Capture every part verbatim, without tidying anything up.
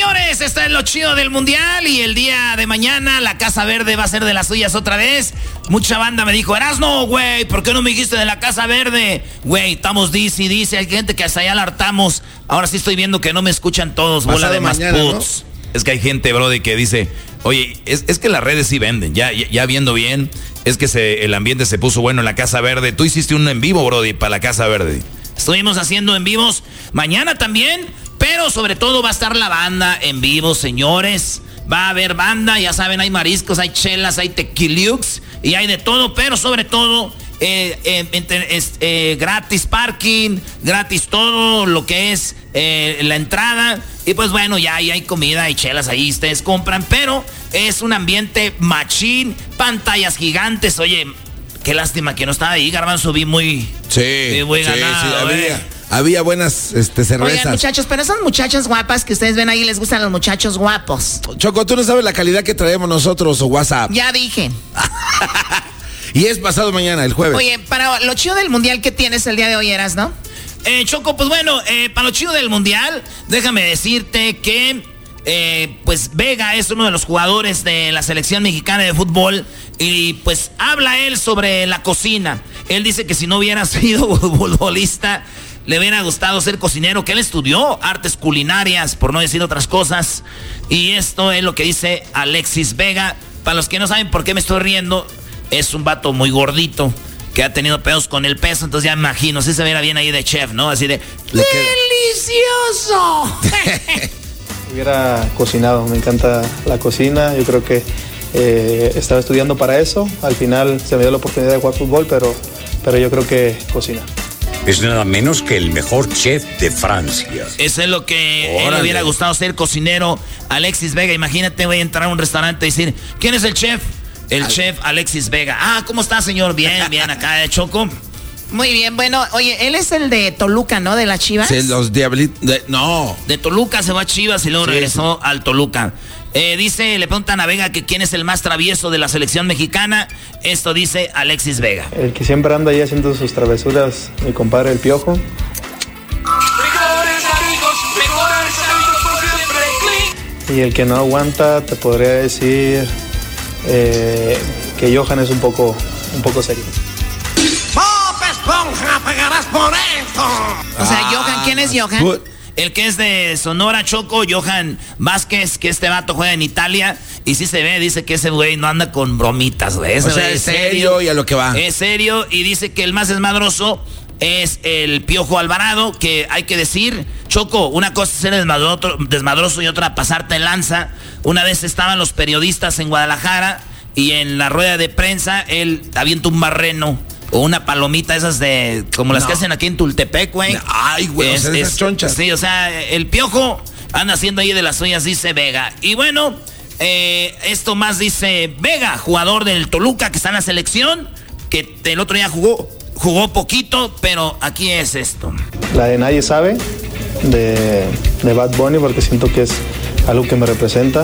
señores, está en lo chido del mundial y el día de mañana la Casa Verde va a ser de las suyas otra vez. Mucha banda me dijo, Erasno, güey, ¿por qué no me dijiste de la Casa Verde? Güey, estamos dice y dice, hay gente que hasta allá la hartamos. Ahora sí estoy viendo que no me escuchan todos, bola de más puts. ¿No? Es que hay gente, brody, que dice, oye, es, es que las redes sí venden, ya, ya, ya viendo bien, es que se, el ambiente se puso bueno en la Casa Verde. Tú hiciste un en vivo, brody, para la Casa Verde. Estuvimos haciendo en vivos mañana también, pero sobre todo va a estar la banda en vivo, señores. Va a haber banda, ya saben, hay mariscos, hay chelas, hay tequiliux y hay de todo, pero sobre todo eh, eh, es, eh, gratis parking, gratis todo lo que es eh, la entrada. Y pues bueno, ya ahí hay comida, hay chelas, ahí ustedes compran, pero es un ambiente machín, pantallas gigantes. Oye, qué lástima que no estaba ahí, Garbanzo, vi muy, sí, muy sí, ganado, sí, había, eh. había buenas este, cervezas. Oigan, muchachos, pero esas muchachas guapas que ustedes ven ahí, les gustan los muchachos guapos. Choco, tú no sabes la calidad que traemos nosotros o WhatsApp. Ya dije. Y es pasado mañana, el jueves. Oye, para lo chido del mundial, ¿qué tienes el día de hoy, Eras, no? Eh, Choco, pues bueno, eh, para lo chido del mundial, déjame decirte que eh, pues Vega es uno de los jugadores de la selección mexicana de fútbol y pues habla él sobre la cocina. Él dice que si no hubiera sido futbolista, le hubiera gustado ser cocinero, que él estudió artes culinarias, por no decir otras cosas. Y esto es lo que dice Alexis Vega. Para los que no saben por qué me estoy riendo, es un vato muy gordito que ha tenido pedos con el peso, entonces ya me imagino, si se viera bien ahí de chef, ¿no? Así de ¡delicioso! Hubiera cocinado, me encanta la cocina, yo creo que eh, estaba estudiando para eso, al final se me dio la oportunidad de jugar fútbol, pero, pero yo creo que cocina. Es nada menos que el mejor chef de Francia. Eso es lo que Órale. él le hubiera gustado ser, cocinero. Alexis Vega, imagínate, voy a entrar a un restaurante y decir, ¿quién es el chef? El Al... chef Alexis Vega. Ah, ¿cómo está, señor? Bien, bien, acá de Choco. Muy bien, bueno, oye, él es el de Toluca, ¿no? De las Chivas. Sí, los Diablitos, de, no. De Toluca se va a Chivas y luego sí, regresó sí. al Toluca. Eh, dice, le preguntan a Vega que quién es el más travieso de la selección mexicana. Esto dice Alexis Vega. El que siempre anda ahí haciendo sus travesuras, mi compadre el Piojo. Mejores amigos, mejores amigos por siempre. Y el que no aguanta, te podría decir eh, que Johan es un poco, un poco serio. ¡Bob Esponja, pegarás por esto! O sea, Johan, ¿quién es Johan? Good. El que es de Sonora, Choco, Johan Vázquez, que este vato juega en Italia. Y sí se ve, dice que ese güey no anda con bromitas, güey. O sea, es serio y a lo que va. Es serio y dice que el más desmadroso es el Piojo Alvarado, que hay que decir, Choco, una cosa es ser desmadroso, desmadroso y otra pasarte en lanza. Una vez estaban los periodistas en Guadalajara y en la rueda de prensa él avienta un barreno o una palomita esas de como las no. que hacen aquí en Tultepec, güey. Ay, güey, es, o sea, esas chonchas. Sí, o sea, el Piojo anda haciendo ahí de las suyas, dice Vega. Y bueno, eh, esto más dice Vega, jugador del Toluca que está en la selección, que el otro día jugó, jugó poquito, pero aquí es esto. La de Nadie Sabe, de, de Bad Bunny, porque siento que es algo que me representa.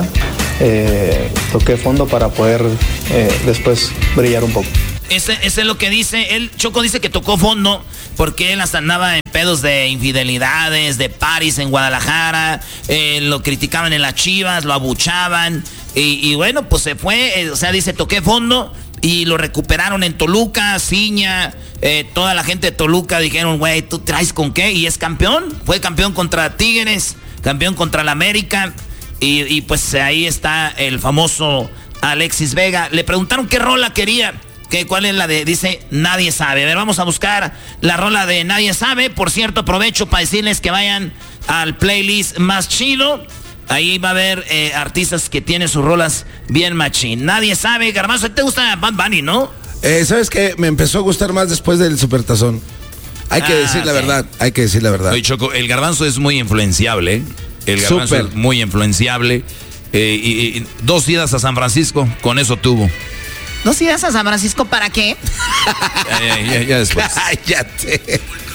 Eh, toqué fondo para poder eh, después brillar un poco. Ese, ese es lo que dice, él, Choco dice que tocó fondo porque él hasta andaba en pedos de infidelidades, de paris en Guadalajara, eh, lo criticaban en las Chivas, lo abuchaban y, y bueno, pues se fue, eh, o sea, dice toqué fondo y lo recuperaron en Toluca, Ciña, eh, toda la gente de Toluca dijeron, güey, ¿tú traes con qué? Y es campeón, fue campeón contra Tigres, campeón contra el América y, y pues ahí está el famoso Alexis Vega. Le preguntaron qué rola quería. ¿Qué, ¿Cuál es la de? Dice, Nadie Sabe. A ver, vamos a buscar la rola de Nadie Sabe. Por cierto, aprovecho para decirles que vayan al playlist más chido. Ahí va a haber eh, artistas que tienen sus rolas bien machín. Nadie Sabe. Garbanzo, ¿te gusta Bad Bunny, no? Eh, ¿Sabes qué? Me empezó a gustar más después del Supertazón. Hay que ah, decir la okay. verdad, hay que decir la verdad. Oye, Choco, el Garbanzo es muy influenciable, ¿eh? El Garbanzo Super. es muy influenciable. Eh, y, y dos idas a San Francisco, con eso tuvo. ¿Dos idas a San Francisco para qué? ya, ya, ya, ya después. Cállate.